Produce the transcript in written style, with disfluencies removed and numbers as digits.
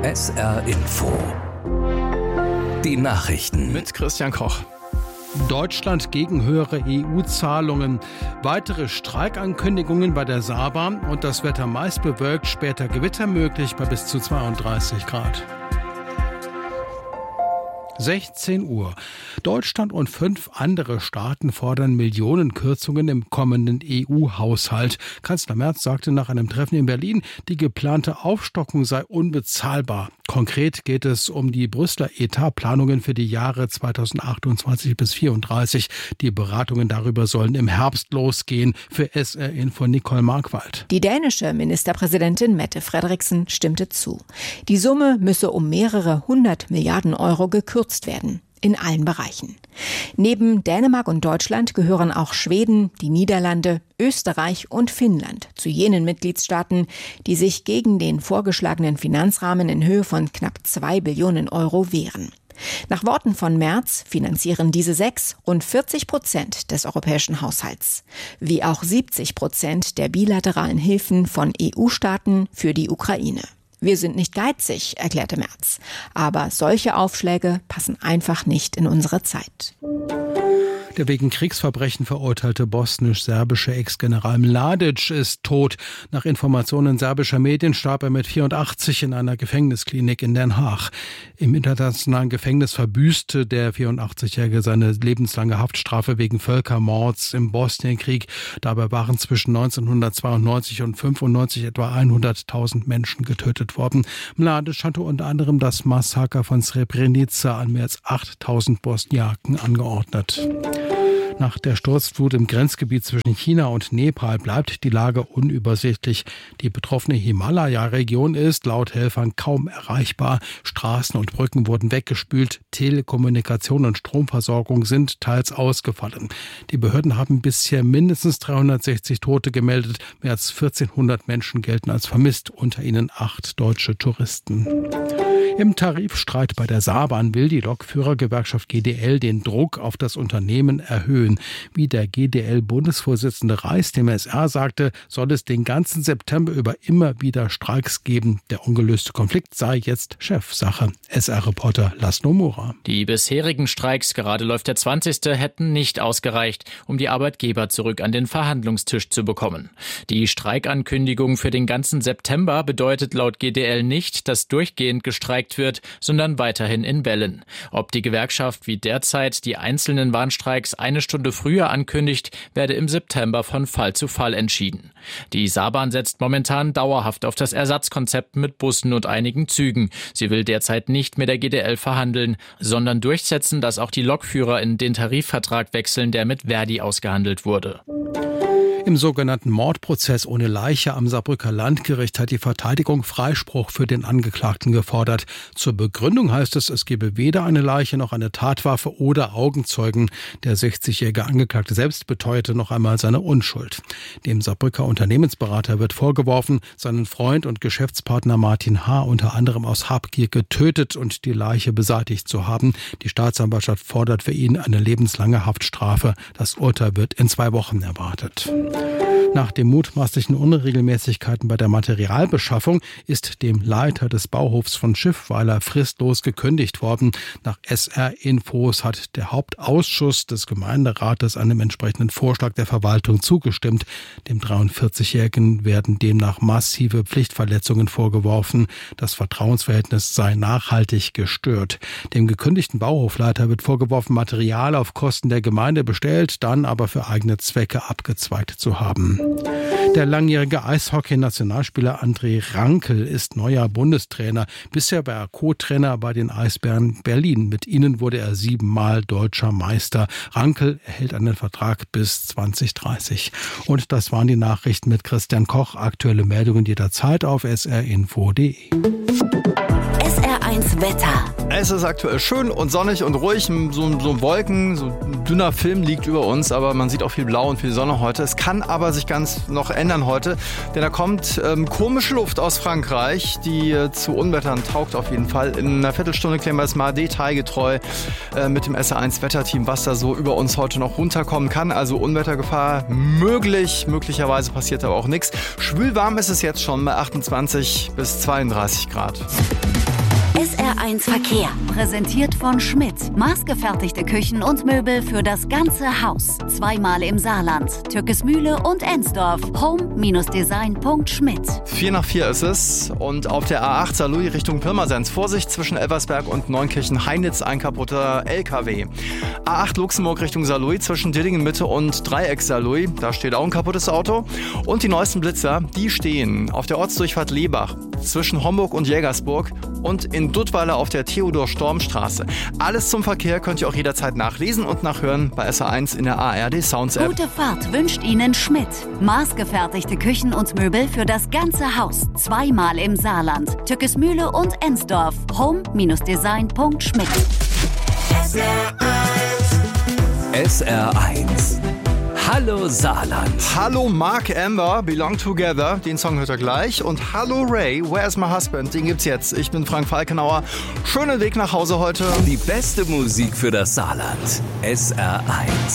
SR Info. Die Nachrichten mit Christian Koch. Deutschland gegen höhere EU-Zahlungen. Weitere Streikankündigungen bei der Saarbahn und das Wetter meist bewölkt, später Gewitter möglich bei bis zu 32 Grad. 16 Uhr. Deutschland und 5 andere Staaten fordern Millionenkürzungen im kommenden EU-Haushalt. Kanzler Merz sagte nach einem Treffen in Berlin, die geplante Aufstockung sei unbezahlbar. Konkret geht es um die Brüsseler Etatplanungen für die Jahre 2028 bis 2034. Die Beratungen darüber sollen im Herbst losgehen. Für SR Info Nicole Markwald. Die dänische Ministerpräsidentin Mette Frederiksen stimmte zu. Die Summe müsse um mehrere 100 Milliarden Euro gekürzt werden. In allen Bereichen. Neben Dänemark und Deutschland gehören auch Schweden, die Niederlande, Österreich und Finnland zu jenen Mitgliedstaaten, die sich gegen den vorgeschlagenen Finanzrahmen in Höhe von knapp 2 Billionen Euro wehren. Nach Worten von Merz finanzieren diese 6 rund 40% des europäischen Haushalts, wie auch 70% der bilateralen Hilfen von EU-Staaten für die Ukraine. Wir sind nicht geizig, erklärte Merz. Aber solche Aufschläge passen einfach nicht in unsere Zeit. Der wegen Kriegsverbrechen verurteilte bosnisch-serbische Ex-General Mladic ist tot. Nach Informationen serbischer Medien starb er mit 84 in einer Gefängnisklinik in Den Haag. Im internationalen Gefängnis verbüßte der 84-Jährige seine lebenslange Haftstrafe wegen Völkermords im Bosnienkrieg. Dabei waren zwischen 1992 und 1995 etwa 100.000 Menschen getötet worden. Mladic hatte unter anderem das Massaker von Srebrenica an mehr als 8.000 Bosniaken angeordnet. Nach der Sturzflut im Grenzgebiet zwischen China und Nepal bleibt die Lage unübersichtlich. Die betroffene Himalaya-Region ist laut Helfern kaum erreichbar. Straßen und Brücken wurden weggespült. Telekommunikation und Stromversorgung sind teils ausgefallen. Die Behörden haben bisher mindestens 360 Tote gemeldet. Mehr als 1400 Menschen gelten als vermisst, unter ihnen 8 deutsche Touristen. Im Tarifstreit bei der Saarbahn will die Lokführergewerkschaft GDL den Druck auf das Unternehmen erhöhen. Wie der GDL-Bundesvorsitzende Reis dem SR sagte, soll es den ganzen September über immer wieder Streiks geben. Der ungelöste Konflikt sei jetzt Chefsache. SR-Reporter Laszlo Mura. Die bisherigen Streiks, gerade läuft der 20., hätten nicht ausgereicht, um die Arbeitgeber zurück an den Verhandlungstisch zu bekommen. Die Streikankündigung für den ganzen September bedeutet laut GDL nicht, dass durchgehend gestreikt wird, sondern weiterhin in Wellen. Ob die Gewerkschaft wie derzeit die einzelnen Warnstreiks eine Stunde früher ankündigt, werde im September von Fall zu Fall entschieden. Die Saarbahn setzt momentan dauerhaft auf das Ersatzkonzept mit Bussen und einigen Zügen. Sie will derzeit nicht mit der GDL verhandeln, sondern durchsetzen, dass auch die Lokführer in den Tarifvertrag wechseln, der mit Verdi ausgehandelt wurde. Im sogenannten Mordprozess ohne Leiche am Saarbrücker Landgericht hat die Verteidigung Freispruch für den Angeklagten gefordert. Zur Begründung heißt es, es gebe weder eine Leiche noch eine Tatwaffe oder Augenzeugen. Der 60-jährige Angeklagte selbst beteuerte noch einmal seine Unschuld. Dem Saarbrücker Unternehmensberater wird vorgeworfen, seinen Freund und Geschäftspartner Martin H. unter anderem aus Habgier getötet und die Leiche beseitigt zu haben. Die Staatsanwaltschaft fordert für ihn eine lebenslange Haftstrafe. Das Urteil wird in 2 Wochen erwartet. Nach den mutmaßlichen Unregelmäßigkeiten bei der Materialbeschaffung ist dem Leiter des Bauhofs von Schiffweiler fristlos gekündigt worden. Nach SR-Infos hat der Hauptausschuss des Gemeinderates einem entsprechenden Vorschlag der Verwaltung zugestimmt. Dem 43-Jährigen werden demnach massive Pflichtverletzungen vorgeworfen. Das Vertrauensverhältnis sei nachhaltig gestört. Dem gekündigten Bauhofleiter wird vorgeworfen, Material auf Kosten der Gemeinde bestellt, dann aber für eigene Zwecke abgezweigt zu haben. Der langjährige Eishockey-Nationalspieler André Rankel ist neuer Bundestrainer. Bisher war er Co-Trainer bei den Eisbären Berlin. Mit ihnen wurde er 7-mal deutscher Meister. Rankel erhält einen Vertrag bis 2030. Und das waren die Nachrichten mit Christian Koch. Aktuelle Meldungen jederzeit auf srinfo.de. SR1 Wetter. Es ist aktuell schön und sonnig und ruhig. So Wolken, so ein dünner Film liegt über uns, aber man sieht auch viel Blau und viel Sonne heute. Es kann aber sich ganz noch ändern heute, denn da kommt komische Luft aus Frankreich, die zu Unwettern taugt auf jeden Fall. In einer Viertelstunde klären wir es mal detailgetreu mit dem SR1 Wetterteam, was da so über uns heute noch runterkommen kann. Also Unwettergefahr möglicherweise passiert aber auch nichts. Schwül warm ist es jetzt schon bei 28 bis 32 Grad. SR1 Verkehr, präsentiert von Schmidt. Maßgefertigte Küchen und Möbel für das ganze Haus. Zweimal im Saarland, Türkesmühle und Ensdorf. home-design.schmidt. 4:04 ist es und auf der A8 Saarlouis Richtung Pirmasens. Vorsicht zwischen Elversberg und Neunkirchen-Heinitz, ein kaputter LKW. A8 Luxemburg Richtung Saarlouis zwischen Dillingen-Mitte und Dreiecks-Saarlouis. Da steht auch ein kaputtes Auto. Und die neuesten Blitzer, die stehen auf der Ortsdurchfahrt Lebach zwischen Homburg und Jägersburg und in Duttweiler auf der Theodor-Storm-Straße. Alles zum Verkehr könnt ihr auch jederzeit nachlesen und nachhören bei SR1 in der ARD Sounds App. Gute Fahrt wünscht Ihnen Schmidt. Maßgefertigte Küchen und Möbel für das ganze Haus. Zweimal im Saarland, Türkesmühle und Ensdorf. home-design.schmidt. SR1. Hallo Saarland. Hallo Mark Amber, Belong Together, den Song hört ihr gleich. Und Hallo Ray, Where's My Husband, den gibt's jetzt. Ich bin Frank Falkenauer. Schönen Weg nach Hause heute. Die beste Musik für das Saarland. SR1.